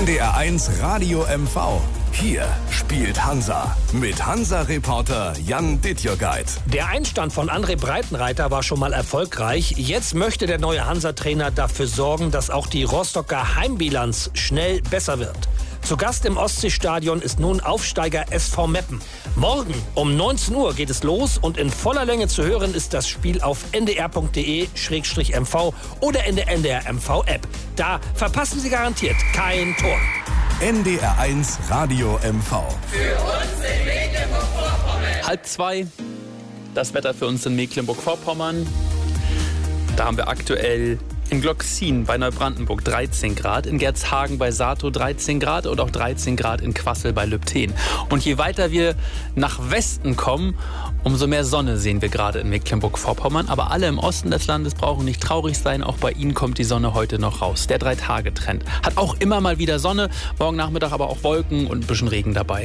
NDR1 Radio MV. Hier spielt Hansa mit Hansa-Reporter Jan Dittjörgeit. Der Einstand von André Breitenreiter war schon mal erfolgreich. Jetzt möchte der neue Hansa-Trainer dafür sorgen, dass auch die Rostocker Heimbilanz schnell besser wird. Zu Gast im Ostseestadion ist nun Aufsteiger SV Meppen. Morgen um 19 Uhr geht es los und in voller Länge zu hören ist das Spiel auf ndr.de/mv oder in der NDR MV-App. Da verpassen Sie garantiert kein Tor. NDR1 Radio MV. Für uns in Mecklenburg-Vorpommern. 1:30. Das Wetter für uns in Mecklenburg-Vorpommern. Da haben wir aktuell in Gloxin bei Neubrandenburg 13 Grad, in Gerzhagen bei Sato 13 Grad und auch 13 Grad in Quassel bei Lübten. Und je weiter wir nach Westen kommen, umso mehr Sonne sehen wir gerade in Mecklenburg-Vorpommern. Aber alle im Osten des Landes brauchen nicht traurig sein, auch bei ihnen kommt die Sonne heute noch raus. Der 3-Tage-Trend hat auch immer mal wieder Sonne, morgen Nachmittag aber auch Wolken und ein bisschen Regen dabei.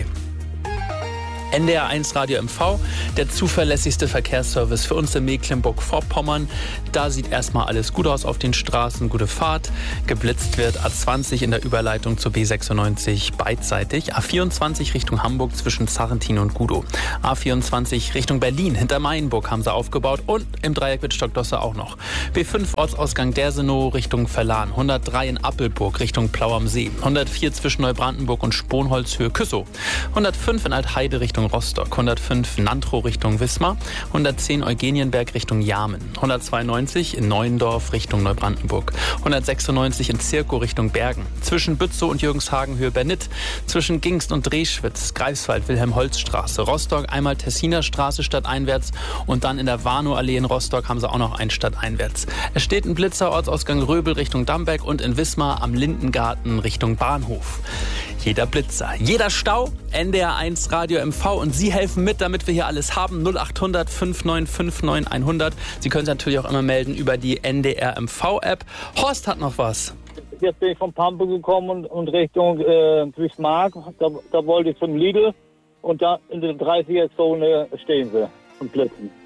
NDR1 Radio MV, der zuverlässigste Verkehrsservice für uns in Mecklenburg-Vorpommern. Da sieht erstmal alles gut aus auf den Straßen, gute Fahrt. Geblitzt wird A20 in der Überleitung zur B96 beidseitig. A24 Richtung Hamburg zwischen Sarrentin und Gudow. A24 Richtung Berlin hinter Mainburg haben sie aufgebaut und im Dreieck mit Stockdosse auch noch. B5 Ortsausgang Dersenow Richtung Verlan. 103 in Appelburg Richtung Plau am See. 104 zwischen Neubrandenburg und Sponholzhöhe Küssow. 105 in Altheide Richtung Rostock, 105 Nantrow Richtung Wismar, 110 Eugenienberg Richtung Jarmen, 192 in Neuendorf Richtung Neubrandenburg, 196 in Zirkow Richtung Bergen, zwischen Bützow und Jürgenshagen Höhe Bernit, zwischen Gingst und Dreschwitz, Greifswald, Wilhelm-Holz-Straße, Rostock einmal Tessiner Straße stadteinwärts und dann in der Warnow-Allee in Rostock haben sie auch noch einen stadteinwärts. Es steht ein Blitzer, Ortsausgang Röbel Richtung Damberg und in Wismar am Lindengarten Richtung Bahnhof. Jeder Blitzer, jeder Stau, NDR1 Radio MV und Sie helfen mit, damit wir hier alles haben. 0800 5959 100. Sie können sich natürlich auch immer melden über die NDR MV-App. Horst hat noch was. Jetzt bin ich von Pampe gekommen und Richtung Duismark. Da wollte ich zum Lidl und da in der 30er-Zone stehen sie und blitzen.